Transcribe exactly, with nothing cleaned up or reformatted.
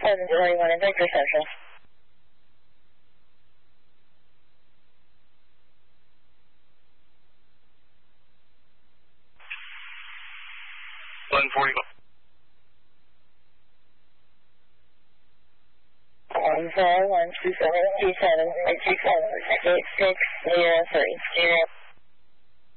seven zero one in Victor Central. one forty-one. one four one two seven two seven eight six seven eight six zero three zero.